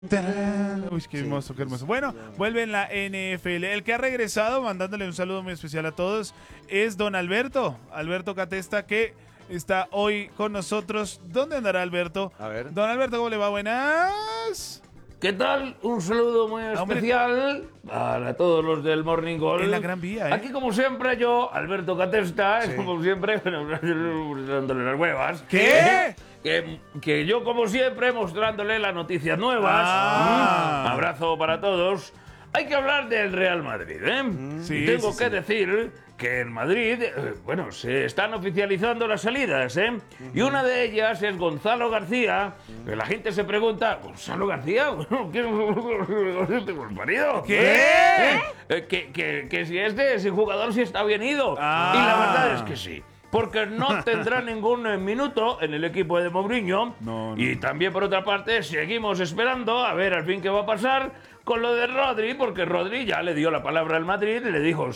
Tarán. Uy, qué hermoso, qué hermoso. Bueno, vuelve en la NFL. El que ha regresado, mandándole un saludo muy especial a todos, es don Alberto Catesta, que está hoy con nosotros. ¿Dónde andará Alberto? A ver. Don Alberto, ¿cómo le va? Buenas. ¿Qué tal? Un saludo muy especial para todos los del Morning Call. En la Gran Vía, ¿eh? Aquí, como siempre, yo, Alberto Catesta, como siempre, dándole las huevas. ¿Qué? Que yo, como siempre, mostrándole las noticias nuevas. Abrazo para todos. Hay que hablar del Real Madrid, ¿eh? Sí, y tengo sí, que sí. decir que en Madrid, bueno, se están oficializando las salidas, ¿eh? Y una de ellas es Gonzalo García. Que la gente se pregunta, ¿Gonzalo García? Bueno, ¿qué hemos parido? ¿Qué? Que si ese jugador sí está bien ido. Y la verdad es que sí. Porque no tendrá ningún minuto en el equipo de Mourinho. No. Y también, por otra parte, seguimos esperando a ver al fin qué va a pasar con lo de Rodri, porque Rodri ya le dio la palabra al Madrid y le dijo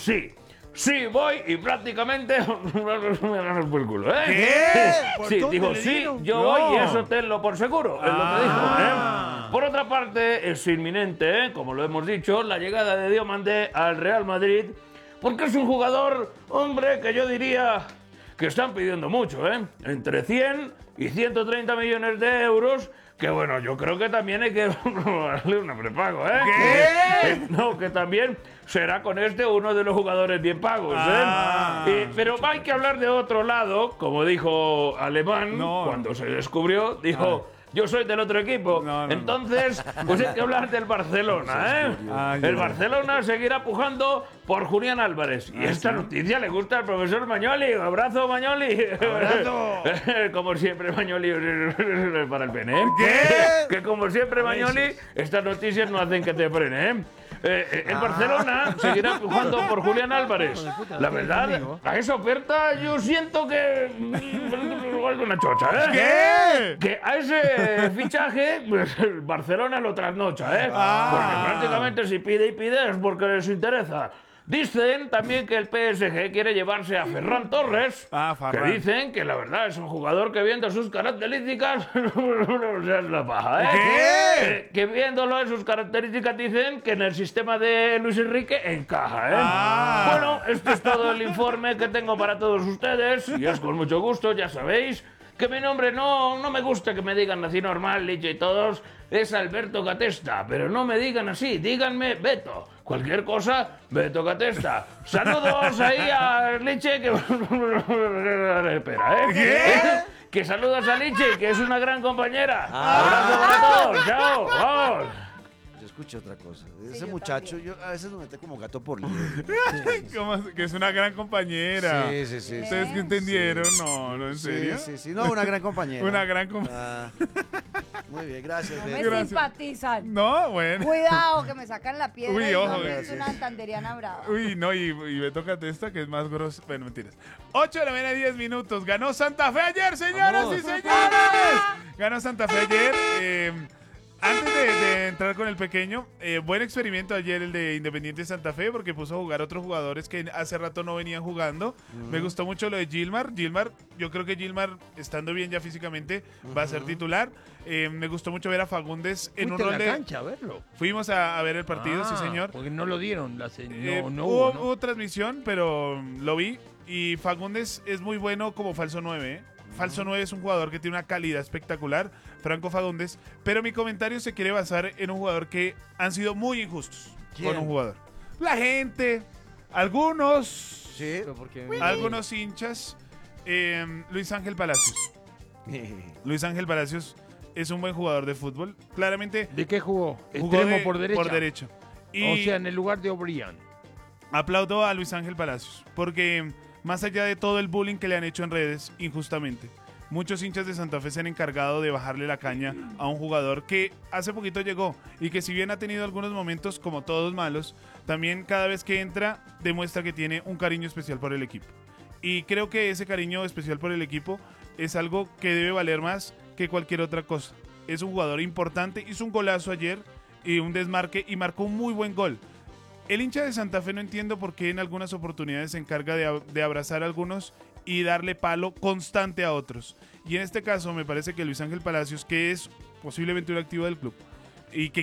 sí, voy, y prácticamente me ganas por el culo, ¿eh? ¿Qué? ¿Por Sí, dónde dijo, le sí, dieron? yo No. voy y eso tenlo por seguro, es lo que dijo, ¿eh? Por otra parte, es inminente, como lo hemos dicho, la llegada de Diomande al Real Madrid, porque es un jugador, hombre, que yo diría que están pidiendo mucho, ¿eh? Entre 100 y 130 millones de euros, que bueno, yo creo que también hay que darle una prepago, ¿eh? ¿Qué? No, que también será con este uno de los jugadores bien pagos, ¿eh? Pero hay que hablar de otro lado, como dijo Alemán cuando se descubrió, dijo... Yo soy del otro equipo. No. Entonces, pues hay que hablar del Barcelona, ¿eh? El Barcelona seguirá pujando por Julián Álvarez. Y esta noticia le gusta al profesor Mañoli. ¡Abrazo, Mañoli! ¡Abrazo! Como siempre, Mañoli para el pene, ¿eh? ¿Qué? Que como siempre, Mañoli, estas noticias no hacen que te frene, ¿eh? El Barcelona seguirá pujando por Julián Álvarez. La verdad, a esa oferta yo siento que... igual una chocha, ¿eh? ¿Qué? Que a ese fichaje, pues el Barcelona lo trasnocha, ¿eh? Porque prácticamente si pide y pide es porque les interesa. Dicen también que el PSG quiere llevarse a Ferran Torres, que Ferran. dicen que la verdad es un jugador que viendo sus características, no seas la paja, ¿eh? ¿Qué? Que viéndolo en sus características dicen que en el sistema de Luis Enrique encaja, ¿eh? Bueno, este es todo el informe que tengo para todos ustedes y es con mucho gusto, ya sabéis. Que mi nombre no me gusta que me digan así normal, Liche y todos, es Alberto Catesta, pero no me digan así, díganme Beto. Cualquier cosa, Beto Catesta. Saludos ahí a Liche, que... Espera, ¿eh? ¿Qué? Que saludos a Liche, que es una gran compañera. Abrazo para todos, chao, vamos. Yo escuché otra cosa. Ese muchacho, yo a veces me mete como gato por liebre. ¿Cómo? Que es una gran compañera. Sí. ¿Ustedes qué entendieron? No, ¿en serio? Sí. No, una gran compañera. Una gran compañera. Muy bien, gracias. No me Beto. Gracias. simpatizan. No, bueno. Cuidado, que me sacan la piedra. Uy, y ojo, no, gracias. es una santanderiana brava. Uy, no, y Beto Catesta, que es más grosso. Bueno, mentiras. 8 de la mañana, 10 minutos. Ganó Santa Fe ayer, señoras y señores. Ganó Santa Fe ayer. Antes de entrar con el pequeño, buen experimento ayer el de Independiente Santa Fe, porque puso a jugar otros jugadores que hace rato no venían jugando. Me gustó mucho lo de Gilmar. Yo creo que Gilmar, estando bien ya físicamente, va a ser titular. Me gustó mucho ver a Fagundes en un Fuiste a rol la de... cancha a verlo. Fuimos a ver el partido, sí señor. Porque no lo dieron. No hubo, hubo, ¿no? hubo transmisión, pero lo vi. Y Fagundes es muy bueno como falso 9, ¿eh? Falso 9 es un jugador que tiene una calidad espectacular, Franco Fagundes. Pero mi comentario se quiere basar en un jugador que han sido muy injustos con un jugador. La gente, algunos, Sí. algunos hinchas. Luis Ángel Palacios. Luis Ángel Palacios es un buen jugador de fútbol. Claramente ¿De qué jugó? jugó Extremo de- por derecha. Por derecho. Y O sea, en el lugar de O'Brien. aplaudo a Luis Ángel Palacios, porque más allá de todo el bullying que le han hecho en redes, injustamente, muchos hinchas de Santa Fe se han encargado de bajarle la caña a un jugador que hace poquito llegó y que si bien ha tenido algunos momentos como todos malos, también cada vez que entra demuestra que tiene un cariño especial por el equipo. Y creo que ese cariño especial por el equipo es algo que debe valer más que cualquier otra cosa. Es un jugador importante, hizo un golazo ayer y un desmarque y marcó un muy buen gol. El hincha de Santa Fe no entiendo por qué en algunas oportunidades se encarga de abrazar a algunos y darle palo constante a otros. Y en este caso me parece que Luis Ángel Palacios, que es posiblemente un activo del club, y que